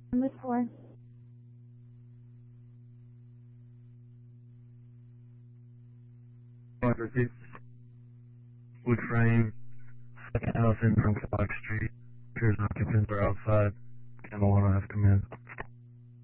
With 4. Wood frame, second house in from Clark Street. Appears occupants are outside. Can the one have come in?